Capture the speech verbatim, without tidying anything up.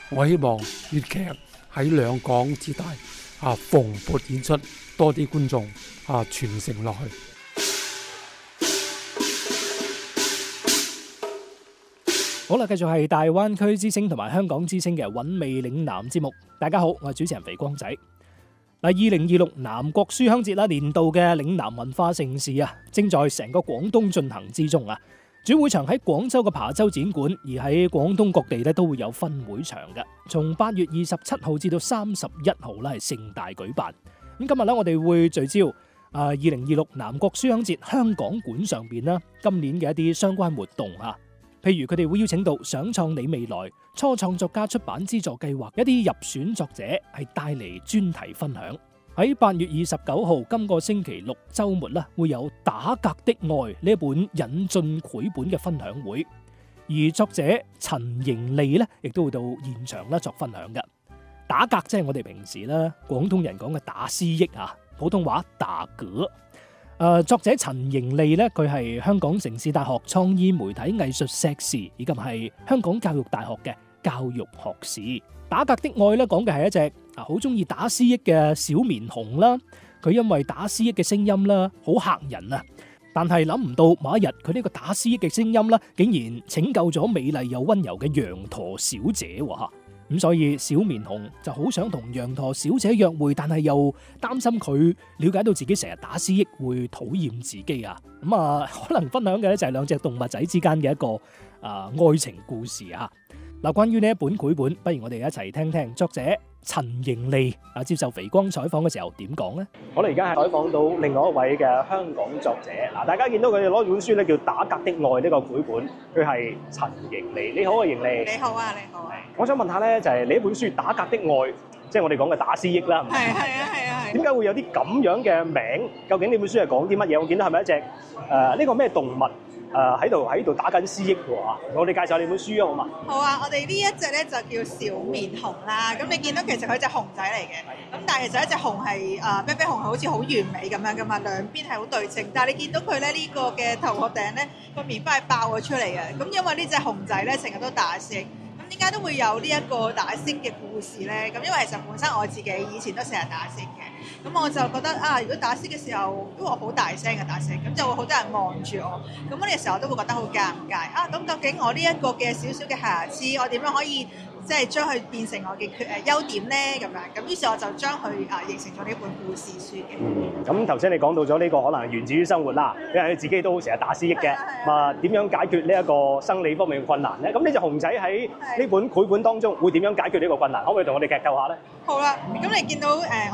我希望粵劇喺兩港之大啊蓬勃演出，多啲觀眾啊傳承落去。 好啦，繼續係大灣區之聲同埋香港之聲嘅韻味嶺南節目。大家好，我係主持人肥光仔。嗱，二零二六南國書香節啦，年度嘅嶺南文化盛事啊，正在成個廣東進行之中啊。主會場喺廣州嘅琶洲展館，而喺廣東各地咧都會有分會場嘅。從八月二十七號至到三十一號咧係盛大舉辦。咁今日咧我哋會聚焦啊二零二六南國書香節香港館上邊啦，今年嘅一啲相關活動啊。譬如佢哋會邀請到想創你未來初創作家出版資助計劃一啲入選作者係帶嚟專題分享。喺八月二十九號今個星期六週末啦，會有打格的愛呢一本引進繪本嘅分享會，而作者陳盈利咧亦都會到現場啦作分享嘅。打格即係我哋平時啦廣東人講嘅打思噎啊，普通話打嗝。誒，作者陳盈利咧，佢係香港城市大學創意媒體藝術碩士，以及係香港教育大學嘅教育學士。打格的愛咧，講嘅係一隻啊好中意打思噎嘅小綿熊啦。佢因為打思噎嘅聲音啦，好嚇人啊！但係諗唔到某一日，佢呢個打思噎嘅聲音啦，竟然拯救咗美麗又溫柔嘅羊駝小姐喎嚇。咁所以小綿熊就好想同羊駝小姐約會，但係又擔心佢了解到自己成日打思噎會討厭自己啊！咁啊，可能分享嘅咧就係兩隻動物仔之間嘅一個啊愛情故事啊！嗱，關於呢一本繪本，不如我哋一齊聽聽作者陳盈利啊接受肥光採訪嘅時候點講呢？ 我哋而家係採訪到另外一位嘅香港作者，嗱，大家見到佢哋攞住本書咧叫《打格的愛》呢個繪本，佢係陳盈利。你好啊，盈利。 你好啊，你好啊。 我想問下咧，就係你呢本書《打格的愛》，即係我哋講嘅打思噎啦，係咪？ 係係啊係啊係。 點解會有啲咁樣嘅名？究竟呢本書係講啲乜嘢？我見到係咪一隻誒呢個咩動物？誒喺度喺度打緊思噎喎嚇！我哋介紹下你本書啊，好嘛？ 好啊，我哋呢一隻咧就叫小綿熊啦。咁你見到其實佢隻熊仔嚟嘅，咁但係其實一隻熊係誒啤啤熊係好似好完美咁樣噶嘛，兩邊係好對稱。但係你見到佢咧呢個嘅頭殼頂咧個棉花係爆咗出嚟嘅。咁因為呢隻熊仔咧成日都打思噎。點解都會有呢一個打思噎嘅故事咧？咁因為其實本身我自己以前都成日打思噎嘅，咁我就覺得啊，如果打思噎嘅時候，因為我好大聲嘅打思噎，咁就會好多人望住我，咁呢個時候我都會覺得好尷尬啊！咁究竟我呢一個嘅少少嘅瑕疵，我點樣可以即係將佢變成我嘅缺誒優點咧？咁樣咁於是我就將佢啊形成咗呢本故事書嘅。 嗯，咁頭先你講到咗呢個可能源自於生活啦，因為你自己都成日打思噎嘅，啊點樣解決呢一個生理方面嘅困難咧？咁呢隻熊仔喺呢本繪本當中會點樣解決呢個困難？可唔可以同我哋劇透下咧？ 好啦，咁你見到誒。